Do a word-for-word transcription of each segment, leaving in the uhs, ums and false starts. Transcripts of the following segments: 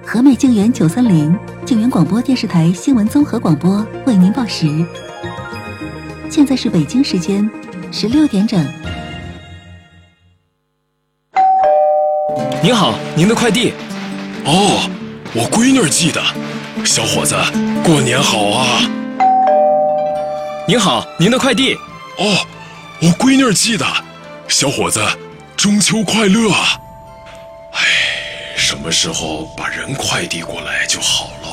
和美静园九三零静园广播电视台新闻综合广播为您报时，现在是北京时间十六点整。 您好，您的快递。 哦，我闺女寄的。小伙子，过年好啊！ 您好，您的快递。 哦，我闺女寄的。小伙子，中秋快乐啊！哎，什么时候把人快递过来就好喽？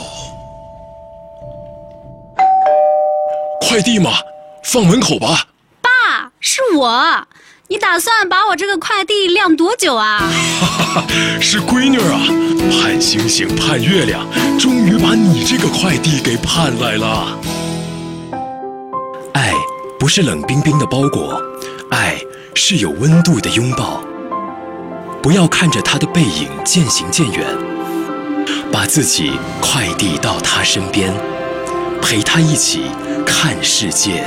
快递嘛，放门口吧。 爸，是我。你打算把我这个快递晾多久啊？ 哈哈，是闺女啊，盼星星盼月亮，终于把你这个快递给盼来了。 爱不是冷冰冰的包裹，爱是有温度的拥抱。不要看着他的背影渐行渐远，把自己快递到他身边，陪他一起看世界。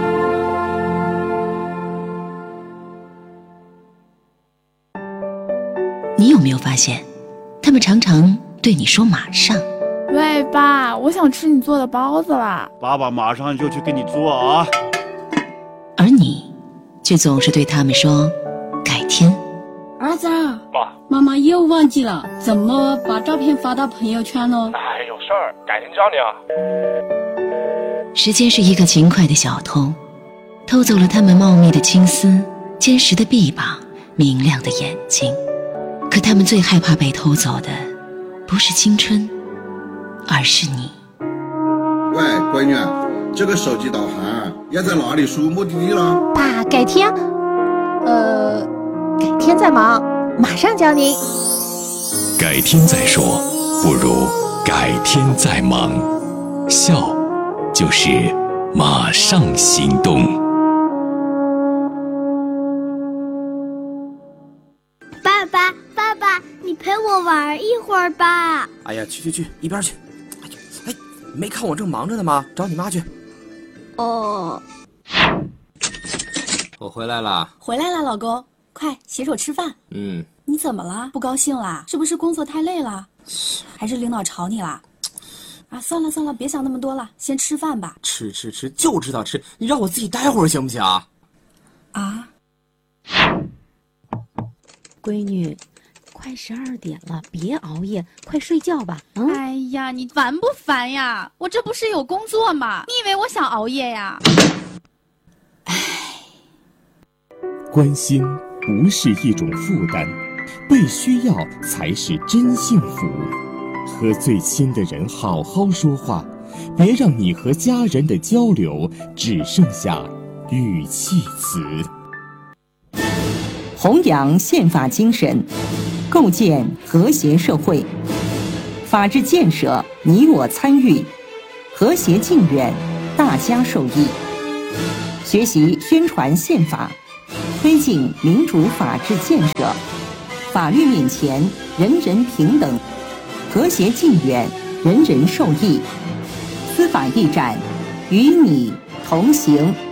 你有没有发现，他们常常对你说马上。 喂，爸，我想吃你做的包子啦。 爸爸马上就去给你做啊。 而你却总是对他们说改天。 儿子， 爸， 妈妈又忘记了怎么把照片发到朋友圈了。 哎，有事儿，改天教你啊。 时间是一个勤快的小偷，偷走了他们茂密的青丝、坚实的臂膀、明亮的眼睛。可他们最害怕被偷走的不是青春，而是你。 喂，闺女，这个手机导航要在哪里输目的地了？ 爸，改天，呃，改天再忙，马上教您。 改天再说，不如改天再忙。笑，就是马上行动。 爸爸，爸爸，你陪我玩一会儿吧。 哎呀，去去去，一边去！哎呀，哎，没看我正忙着呢吗？找你妈去。 哦， 我回来了。 回来了，老公，快洗手吃饭。 嗯。 你怎么了？不高兴啦？是不是工作太累了？还是领导吵你啦？啊，算了算了，别想那么多了，先吃饭吧。 吃吃吃，就知道吃，你让我自己待会儿行不行啊？ 啊。 闺女，快十二点了，别熬夜，快睡觉吧。嗯， 哎呀，你烦不烦呀？我这不是有工作吗？你以为我想熬夜呀？ 唉， 关心不是一种负担，被需要才是真幸福。和最亲的人好好说话，别让你和家人的交流只剩下语气词。 弘扬宪法精神，构建和谐社会。法治建设你我参与，和谐进远大家受益。学习宣传宪法，推进民主法治建设。法律面前人人平等，和谐进远人人受益。司法驿站与你同行。